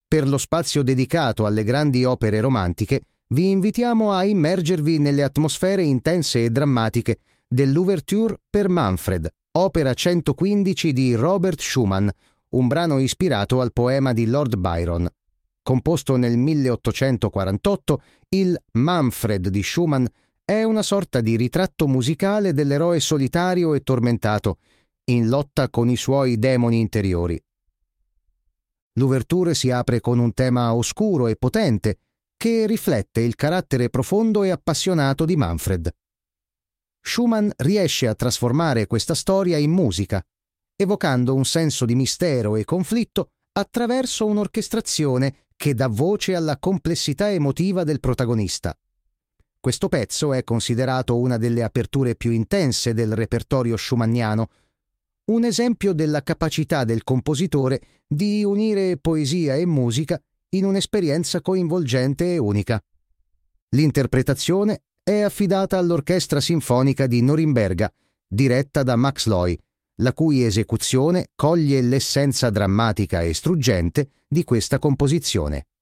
Per lo spazio dedicato alle grandi opere romantiche, vi invitiamo a immergervi nelle atmosfere intense e drammatiche dell'Ouverture per Manfred, opera 115 di Robert Schumann, un brano ispirato al poema di Lord Byron. Composto nel 1848, il Manfred di Schumann è una sorta di ritratto musicale dell'eroe solitario e tormentato, in lotta con i suoi demoni interiori. L'ouverture si apre con un tema oscuro e potente che riflette il carattere profondo e appassionato di Manfred. Schumann riesce a trasformare questa storia in musica, evocando un senso di mistero e conflitto attraverso un'orchestrazione che dà voce alla complessità emotiva del protagonista. Questo pezzo è considerato una delle aperture più intense del repertorio schumanniano, un esempio della capacità del compositore di unire poesia e musica in un'esperienza coinvolgente e unica. L'interpretazione è affidata all'Orchestra Sinfonica di Norimberga, diretta da Max Loy, la cui esecuzione coglie l'essenza drammatica e struggente di questa composizione.